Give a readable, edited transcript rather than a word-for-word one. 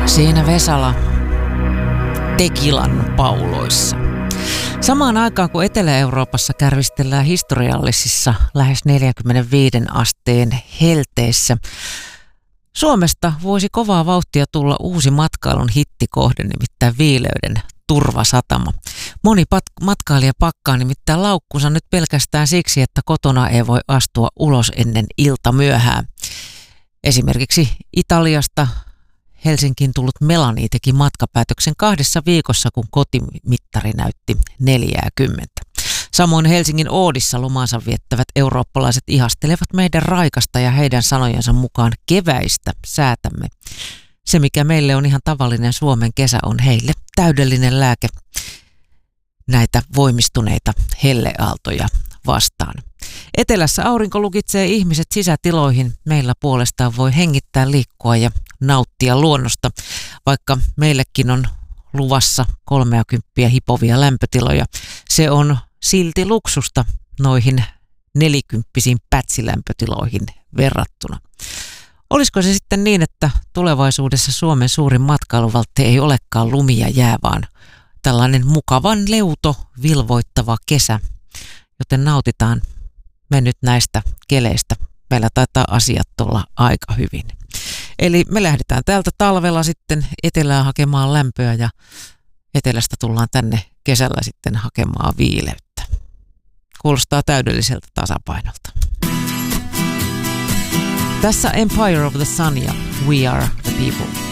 Siinä Vesala Tekilan pauloissa. Samaan aikaan kun Etelä-Euroopassa kärvistellään historiallisissa lähes 45 asteen helteissä, Suomesta voisi kovaa vauhtia tulla uusi matkailun hittikohde, nimittäin Viileyden turvasatama. Moni matkailija pakkaa nimittäin laukkunsa nyt pelkästään siksi, että kotona ei voi astua ulos ennen iltamyöhää. Esimerkiksi Italiasta Helsinkiin tullut Melanie teki matkapäätöksen 2 viikossa, kun kotimittari näytti 40. Samoin Helsingin Oodissa lomansa viettävät eurooppalaiset ihastelevat meidän raikasta ja heidän sanojensa mukaan keväistä säätämme. Se, mikä meille on ihan tavallinen Suomen kesä, on heille täydellinen lääke näitä voimistuneita helleaaltoja vastaan. Etelässä aurinko lukitsee ihmiset sisätiloihin. Meillä puolestaan voi hengittää, liikkua ja nauttia luonnosta, vaikka meillekin on luvassa 30 hipovia lämpötiloja. Se on silti luksusta noihin 40 pätsilämpötiloihin verrattuna. Olisiko se sitten niin, että tulevaisuudessa Suomen suurin matkailuvaltti ei olekaan lumi ja jää, vaan tällainen mukavan leuto, vilvoittava kesä, joten nautitaan me nyt näistä keleistä. Meillä taitaa asiat olla aika hyvin. Eli me lähdetään täältä talvella sitten etelään hakemaan lämpöä ja etelästä tullaan tänne kesällä sitten hakemaan viileyttä. Kuulostaa täydelliseltä tasapainolta. Tässä Empire of the Sun ja We Are the People.